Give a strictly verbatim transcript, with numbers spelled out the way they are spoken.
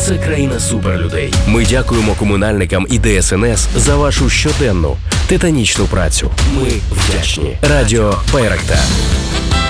це країна суперлюдей. Ми дякуємо комунальникам і Де Ес Ен Ес за вашу щоденну титанічну працю. Ми вдячні. Радіо Байрактар.